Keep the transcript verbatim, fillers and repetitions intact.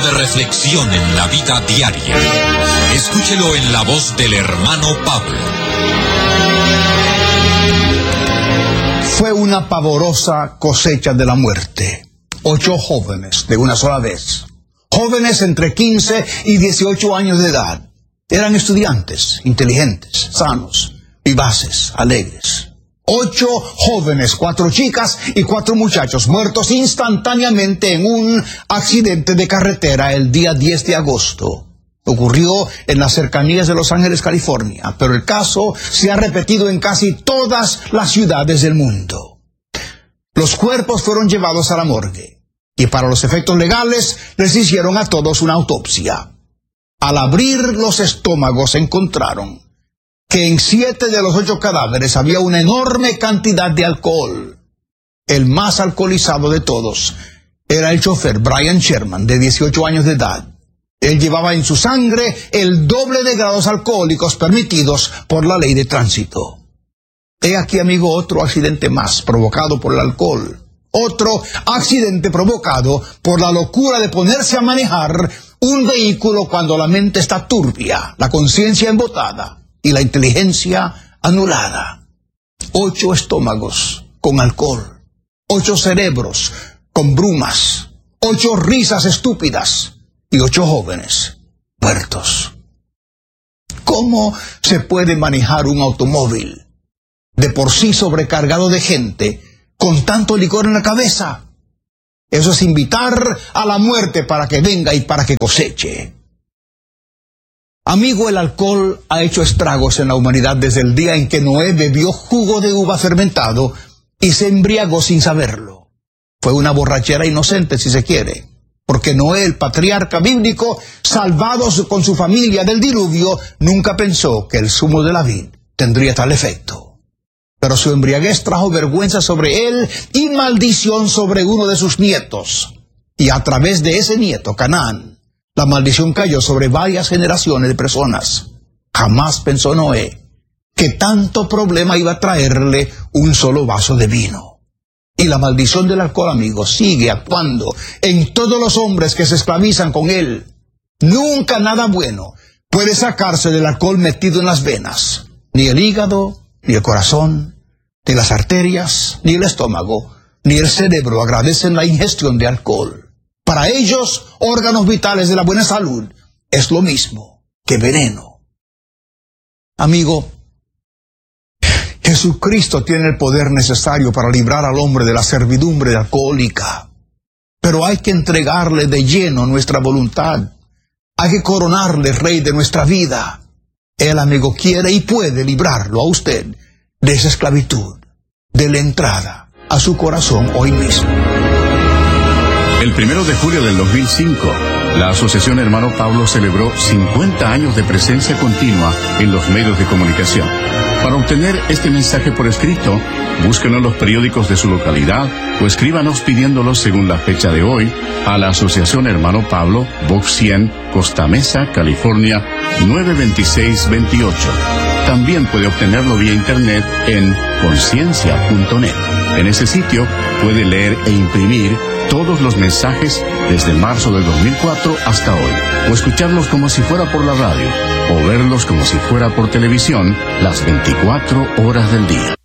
de reflexión en la vida diaria. Escúchelo en la voz del hermano Pablo. Fue una pavorosa cosecha de la muerte. Ocho jóvenes de una sola vez. Jóvenes entre quince y dieciocho años de edad. Eran estudiantes, inteligentes, sanos, vivaces, alegres. Ocho jóvenes, cuatro chicas y cuatro muchachos muertos instantáneamente en un accidente de carretera el día diez de agosto. Ocurrió en las cercanías de Los Ángeles, California, pero el caso se ha repetido en casi todas las ciudades del mundo. Los cuerpos fueron llevados a la morgue y para los efectos legales les hicieron a todos una autopsia. Al abrir los estómagos encontraron que en siete de los ocho cadáveres había una enorme cantidad de alcohol. El más alcoholizado de todos era el chofer Brian Sherman, de dieciocho años de edad. Él llevaba en su sangre el doble de grados alcohólicos permitidos por la ley de tránsito. He aquí, amigo, otro accidente más provocado por el alcohol. Otro accidente provocado por la locura de ponerse a manejar un vehículo cuando la mente está turbia, la conciencia embotada y la inteligencia anulada. Ocho estómagos con alcohol, ocho cerebros con brumas, ocho risas estúpidas y ocho jóvenes muertos. ¿Cómo se puede manejar un automóvil de por sí sobrecargado de gente con tanto licor en la cabeza? Eso es invitar a la muerte para que venga y para que coseche. Amigo, el alcohol ha hecho estragos en la humanidad desde el día en que Noé bebió jugo de uva fermentado y se embriagó sin saberlo. Fue una borrachera inocente, si se quiere, porque Noé, el patriarca bíblico, salvado con su familia del diluvio, nunca pensó que el zumo de la vid tendría tal efecto. Pero su embriaguez trajo vergüenza sobre él y maldición sobre uno de sus nietos. Y a través de ese nieto, Canaán, la maldición cayó sobre varias generaciones de personas. Jamás pensó Noé que tanto problema iba a traerle un solo vaso de vino. Y la maldición del alcohol, amigos, sigue actuando en todos los hombres que se esclavizan con él. Nunca nada bueno puede sacarse del alcohol metido en las venas. Ni el hígado, ni el corazón, ni las arterias, ni el estómago, ni el cerebro agradecen la ingestión de alcohol. Para ellos, órganos vitales de la buena salud es lo mismo que veneno. Amigo, Jesucristo tiene el poder necesario para librar al hombre de la servidumbre alcohólica. Pero hay que entregarle de lleno nuestra voluntad. Hay que coronarle rey de nuestra vida. Él, amigo, quiere y puede librarlo a usted de esa esclavitud. De la entrada a su corazón hoy mismo. El primero de julio del dos mil cinco, la Asociación Hermano Pablo celebró cincuenta años de presencia continua en los medios de comunicación. Para obtener este mensaje por escrito, búsquenos en los periódicos de su localidad o escríbanos pidiéndolo según la fecha de hoy a la Asociación Hermano Pablo, Box cien, Costa Mesa, California, nueve dos seis dos ocho. También puede obtenerlo vía internet en conciencia punto net. En ese sitio puede leer e imprimir todos los mensajes desde marzo del dos mil cuatro hasta hoy, o escucharlos como si fuera por la radio, o verlos como si fuera por televisión las veinticuatro horas del día.